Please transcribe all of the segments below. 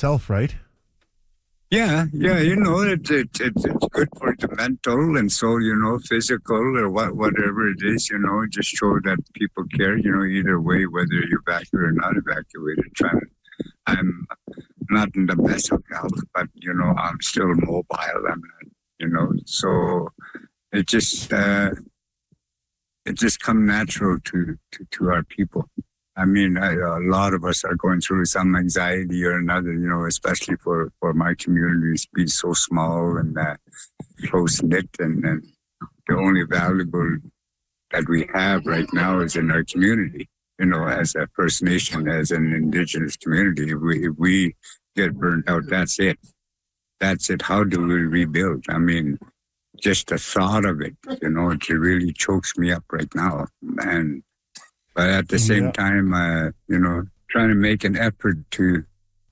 itself, right? Yeah, it's good for the mental and soul, physical or whatever it is, just show that people care, either way, whether you evacuate or not evacuated. I'm not in the best of health, but, I'm still mobile. I'm not, so it just come natural to our people. I mean, a lot of us are going through some anxiety or another, especially for my communities being so small and close-knit. And the only valuable that we have right now is in our community, as a First Nation, as an Indigenous community. If we get burnt out, that's it. That's it. How do we rebuild? I mean, just the thought of it, it really chokes me up right now. But at the same time, trying to make an effort to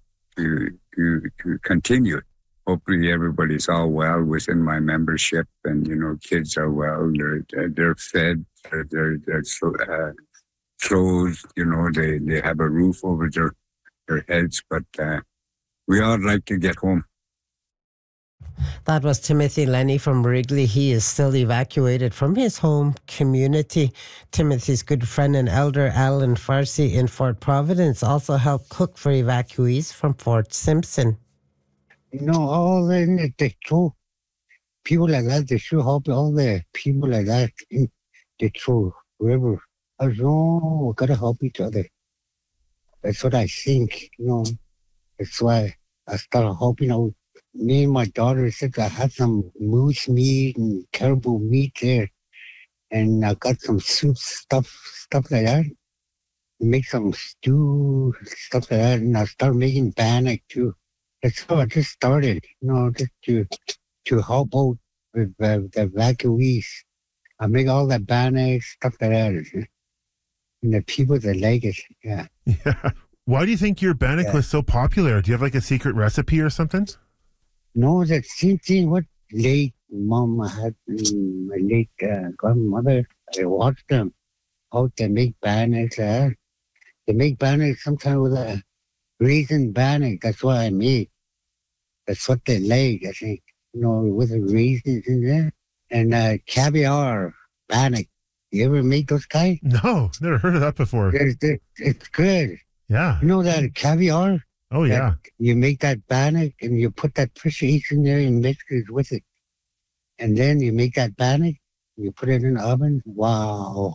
continue. Hopefully, everybody's all well within my membership, and kids are well. They're fed. They're clothed. They have a roof over their heads. But we all like to get home. That was Timothy Lenny from Wrigley. He is still evacuated from his home community. Timothy's good friend and elder Alan Farsi in Fort Providence also helped cook for evacuees from Fort Simpson. All the true people like that, they should help all the people like that in the true river. We gotta help each other. That's what I think, That's why I started helping out. Me and my daughter said I had some moose meat and caribou meat there, and I got some soup stuff like that. Make some stew, stuff like that, and I started making bannock too. That's how I just started, just to help out with the evacuees. I make all the bannock, stuff like that, and the people that like it, yeah. Yeah. Why do you think your bannock was so popular? Do you have like a secret recipe or something? No, that same thing what late mom had, my late grandmother. I watched them how they make bannocks. They make bannocks sometimes with a raisin bannock. That's what I made. That's what they like, I think. With the raisins in there. And caviar bannock. You ever make those guys? No, never heard of that before. It's good. Yeah. You know that caviar? Oh, yeah. You make that bannock and you put that fish in there and mix it with it. And then you make that bannock, you put it in the oven. Wow.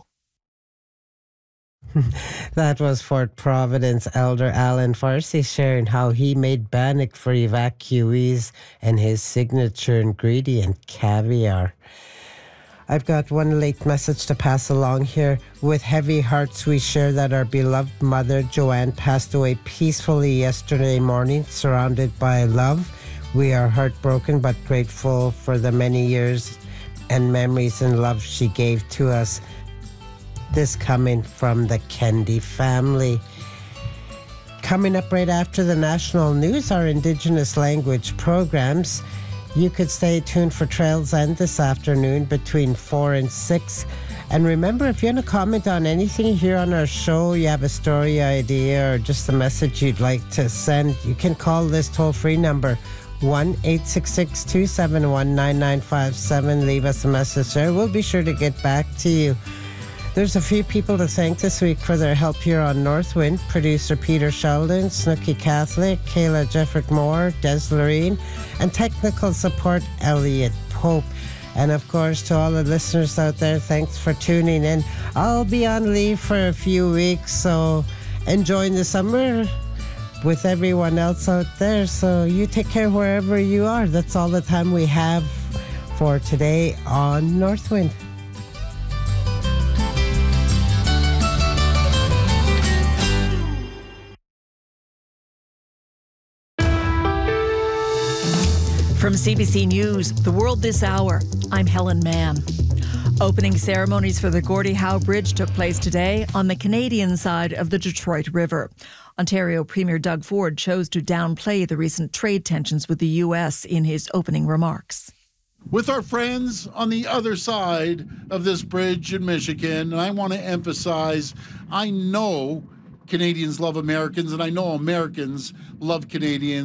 That was Fort Providence elder Alan Farsi sharing how he made bannock for evacuees and his signature ingredient, caviar. I've got one late message to pass along here. With heavy hearts, we share that our beloved mother, Joanne, passed away peacefully yesterday morning, surrounded by love. We are heartbroken but grateful for the many years and memories and love she gave to us. This coming from the Kendi family. Coming up right after the national news are Indigenous language programs. You could stay tuned for Trails End this afternoon between 4 and 6. And remember, if you want to comment on anything here on our show, you have a story idea or just a message you'd like to send, you can call this toll-free number 1-866-271-9957. Leave us a message there. We'll be sure to get back to you. There's a few people to thank this week for their help here on Northwind. Producer Peter Sheldon, Snooky Catholic, Kayla Jeffrey Moore, Des Loreen, and technical support Elliot Pope. And of course, to all the listeners out there, thanks for tuning in. I'll be on leave for a few weeks, so enjoying the summer with everyone else out there. So you take care wherever you are. That's all the time we have for today on Northwind. From CBC News, The World This Hour, I'm Helen Mann. Opening ceremonies for the Gordie Howe Bridge took place today on the Canadian side of the Detroit River. Ontario Premier Doug Ford chose to downplay the recent trade tensions with the U.S. in his opening remarks. With our friends on the other side of this bridge in Michigan, and I want to emphasize, I know Canadians love Americans, and I know Americans love Canadians.